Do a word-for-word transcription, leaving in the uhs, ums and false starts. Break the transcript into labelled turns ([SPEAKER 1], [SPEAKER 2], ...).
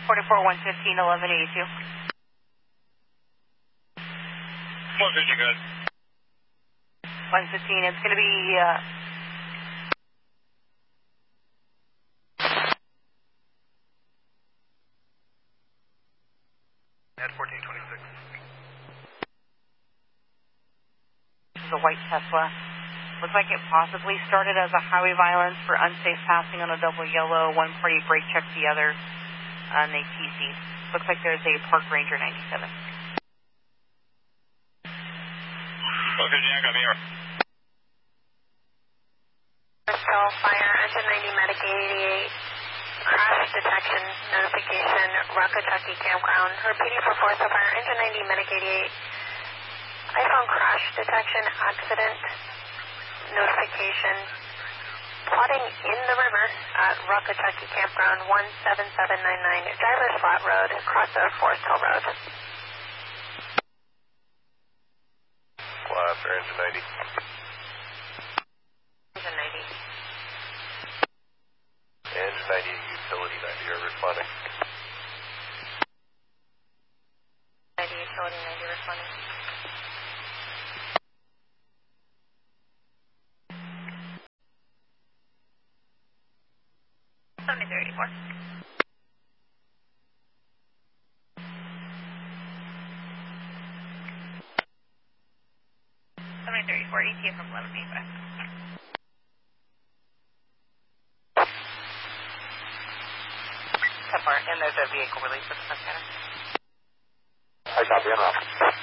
[SPEAKER 1] forty-four one fifteen eleven eighty-two.
[SPEAKER 2] one fifteen, guys.
[SPEAKER 1] one fifteen, it's going to be, uh,
[SPEAKER 2] at fourteen twenty-six.
[SPEAKER 1] this is a white Tesla. Looks like it possibly started as a highway violence for unsafe passing on a double yellow. One party brake checked the other, and they T C'd. Looks like there's a Park Ranger ninety-seven.
[SPEAKER 2] Okay, Jan, got me here.
[SPEAKER 3] Bristol Fire, engine ninety, medic eighty-eight. Crash detection notification, Rockatucky Campground. Repeating for Forest Fire, engine ninety, medic eighty-eight. iPhone crash detection accident notification. Plotting in the river at Rockatucky Campground, one seven seven nine nine, Drivers Flat Road, across the Forest Hill Road.
[SPEAKER 2] Flat for engine ninety.
[SPEAKER 3] Engine ninety.
[SPEAKER 2] Engine ninety and utility ninety are responding.
[SPEAKER 3] ninety, utility ninety responding. seventy-three eighty-four. seventy-three eighty-four, E T A from eleven eighty-five.
[SPEAKER 1] And there's a vehicle release at the front center.
[SPEAKER 2] I copy, I'm off.